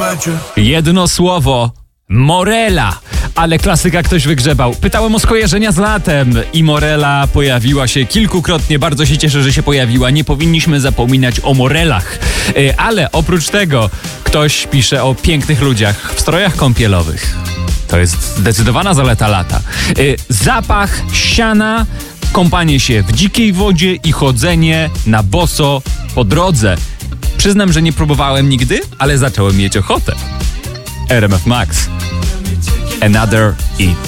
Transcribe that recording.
Jedno słowo. Morela. Ale klasyka ktoś wygrzebał. Pytałem o skojarzenia z latem i Morela pojawiła się kilkukrotnie. Bardzo się cieszę, że się pojawiła. Nie powinniśmy zapominać o morelach. Ale oprócz tego ktoś pisze o pięknych ludziach w strojach kąpielowych. To jest zdecydowana zaleta lata. Zapach siana, kąpanie się w dzikiej wodzie i chodzenie na boso po drodze. Przyznam, że nie próbowałem nigdy, ale zacząłem mieć ochotę. RMF Max. Another i